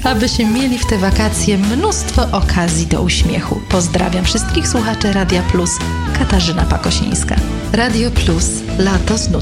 abyśmy mieli w te wakacje mnóstwo okazji do uśmiechu. Pozdrawiam wszystkich słuchaczy Radia Plus. Katarzyna Pakosińska. Radio Plus. Lato z nutą